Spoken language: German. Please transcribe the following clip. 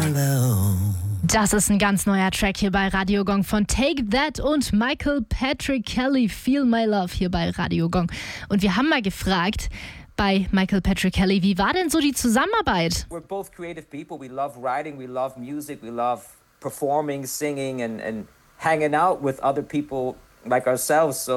Das ist ein ganz neuer Track hier bei Radio Gong von Take That und Michael Patrick Kelly, Feel My Love hier bei Radio Gong. Und wir haben mal gefragt bei Michael Patrick Kelly, wie war denn so die Zusammenarbeit? We're both creative people. We love writing, we love music, we love performing, singing and hanging out with other people like ourselves. So